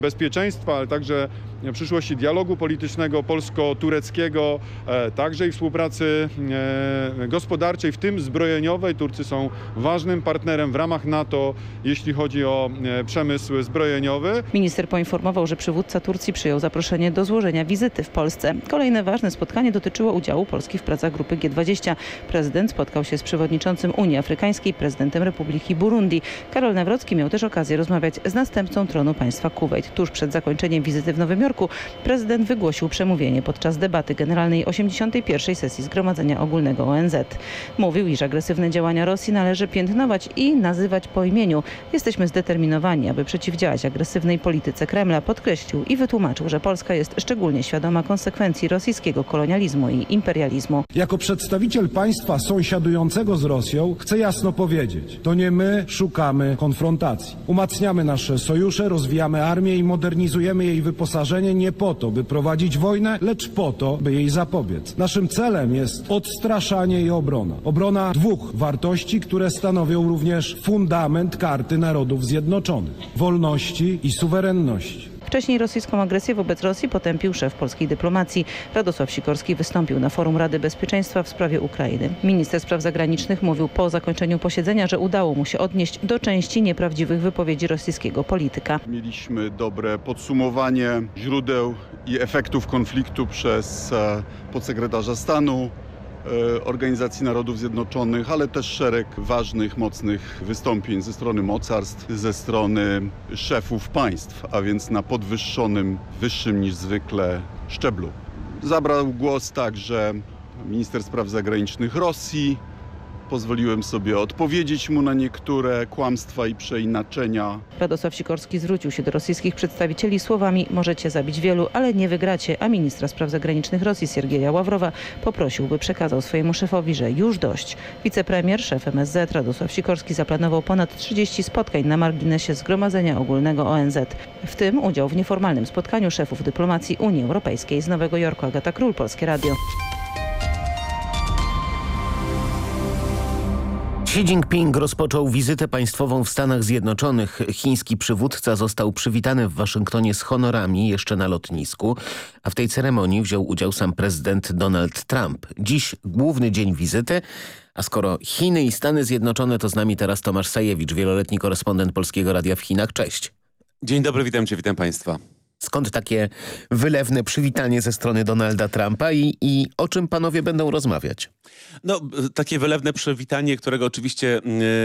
bezpieczeństwa, ale także przyszłości dialogu politycznego polsko-tureckiego, także i współpracy gospodarczej, w tym zbrojeniowej. Turcy są ważnym partnerem w ramach NATO, jeśli chodzi o przemysł zbrojeniowy. Minister poinformował, że przywódca Turcji przyjął zaproszenie do złożenia wizyty w Polsce. Kolejne ważne spotkanie dotyczyło udziału Polski w pracach grupy G20. Prezydent spotkał się z przewodniczącym Unii Afrykańskiej, prezydentem Republiki Burundi. Karol Nawrocki miał też okazję rozmawiać z następcą tronu państwa Kuwejt. Tuż przed zakończeniem wizyty w Nowym Jorku prezydent wygłosił przemówienie podczas debaty generalnej 81. sesji Zgromadzenia Ogólnego ONZ. Mówił, iż agresywne działania Rosji należy piętnować i nazywać po imieniu. Jesteśmy zdeterminowani, aby przeciwdziałać agresywnej polityce Kremla. Podkreślił i wytłumaczył, że Polska jest szczególnie świadoma konsekwencji rosyjskiego kolonializmu i imperializmu. Jako przedstawiciel państwa sąsiadującego z Rosją chcę jasno powiedzieć, to nie my szukamy konfrontacji. Umacniamy nasze sojusze, rozwijamy armię i modernizujemy jej wyposażenie nie po to, by prowadzić wojnę, lecz po to, by jej zapobiec. Naszym celem jest odstraszanie i obrona. Obrona dwóch wartości, które stanowią również fundament Karty Narodów Zjednoczonych: wolności i suwerenności. Wcześniej rosyjską agresję wobec Rosji potępił szef polskiej dyplomacji. Radosław Sikorski wystąpił na forum Rady Bezpieczeństwa w sprawie Ukrainy. Minister spraw zagranicznych mówił po zakończeniu posiedzenia, że udało mu się odnieść do części nieprawdziwych wypowiedzi rosyjskiego polityka. Mieliśmy dobre podsumowanie źródeł i efektów konfliktu przez podsekretarza stanu Organizacji Narodów Zjednoczonych, ale też szereg ważnych, mocnych wystąpień ze strony mocarstw, ze strony szefów państw, a więc na podwyższonym, wyższym niż zwykle szczeblu. Zabrał głos także minister spraw zagranicznych Rosji. Pozwoliłem sobie odpowiedzieć mu na niektóre kłamstwa i przeinaczenia. Radosław Sikorski zwrócił się do rosyjskich przedstawicieli słowami: możecie zabić wielu, ale nie wygracie, a ministra spraw zagranicznych Rosji Siergieja Ławrowa poprosił, by przekazał swojemu szefowi, że już dość. Wicepremier, szef MSZ Radosław Sikorski zaplanował ponad 30 spotkań na marginesie Zgromadzenia Ogólnego ONZ. W tym udział w nieformalnym spotkaniu szefów dyplomacji Unii Europejskiej. Z Nowego Jorku Agata Król, Polskie Radio. Xi Jinping rozpoczął wizytę państwową w Stanach Zjednoczonych. Chiński przywódca został przywitany w Waszyngtonie z honorami jeszcze na lotnisku, a w tej ceremonii wziął udział sam prezydent Donald Trump. Dziś główny dzień wizyty, a skoro Chiny i Stany Zjednoczone, to z nami teraz Tomasz Sajewicz, wieloletni korespondent Polskiego Radia w Chinach. Cześć. Dzień dobry, witam cię, witam państwa. Skąd takie wylewne przywitanie ze strony Donalda Trumpa i o czym panowie będą rozmawiać? No, takie wylewne przywitanie, którego oczywiście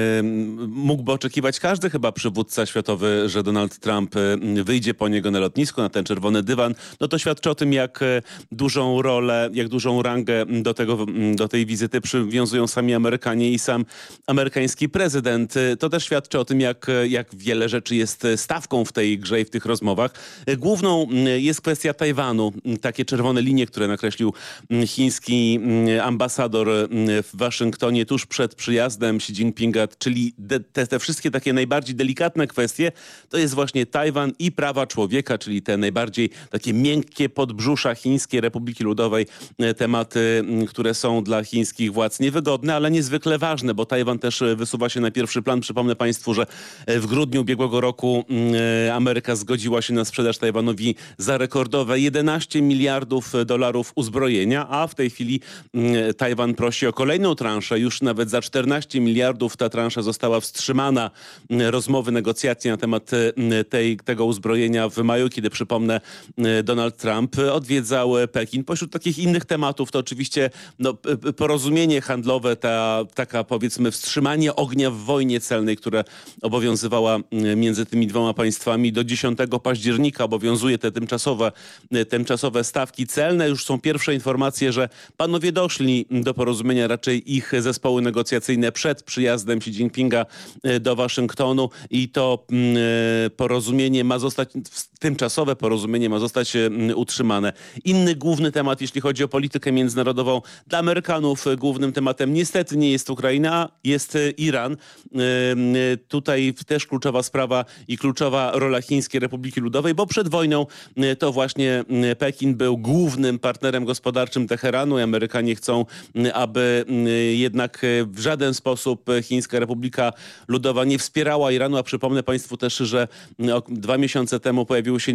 mógłby oczekiwać każdy chyba przywódca światowy, że Donald Trump wyjdzie po niego na lotnisku, na ten czerwony dywan. No to świadczy o tym, jak dużą rolę, jak dużą rangę do tej wizyty przywiązują sami Amerykanie i sam amerykański prezydent. To też świadczy o tym, jak wiele rzeczy jest stawką w tej grze i w tych rozmowach. Główną jest kwestia Tajwanu. Takie czerwone linie, które nakreślił chiński ambasador w Waszyngtonie tuż przed przyjazdem Xi Jinpinga, czyli te wszystkie takie najbardziej delikatne kwestie, to jest właśnie Tajwan i prawa człowieka, czyli te najbardziej takie miękkie podbrzusza Chińskiej Republiki Ludowej, tematy, które są dla chińskich władz niewygodne, ale niezwykle ważne, bo Tajwan też wysuwa się na pierwszy plan. Przypomnę państwu, że w grudniu ubiegłego roku Ameryka zgodziła się na sprzedaż Tajwanowi za rekordowe 11 miliardów dolarów uzbrojenia, a w tej chwili Tajwan prosi o kolejną transzę. Już nawet za 14 miliardów ta transza została wstrzymana. Rozmowy, negocjacje na temat tego uzbrojenia w maju, kiedy, przypomnę, Donald Trump odwiedzał Pekin. Pośród takich innych tematów to oczywiście porozumienie handlowe, taka powiedzmy wstrzymanie ognia w wojnie celnej, która obowiązywała między tymi dwoma państwami. Do 10 października obowiązuje te tymczasowe stawki celne. Już są pierwsze informacje, że panowie doszli do porozumienia, raczej ich zespoły negocjacyjne przed przyjazdem Xi Jinpinga do Waszyngtonu i to porozumienie ma zostać, tymczasowe porozumienie ma zostać utrzymane. Inny główny temat, jeśli chodzi o politykę międzynarodową, dla Amerykanów głównym tematem niestety nie jest Ukraina, a jest Iran. Tutaj też kluczowa sprawa i kluczowa rola Chińskiej Republiki Ludowej, bo przed wojną wojną, to właśnie Pekin był głównym partnerem gospodarczym Teheranu i Amerykanie chcą, aby jednak w żaden sposób Chińska Republika Ludowa nie wspierała Iranu, a przypomnę Państwu też, że 2 miesiące temu pojawiło się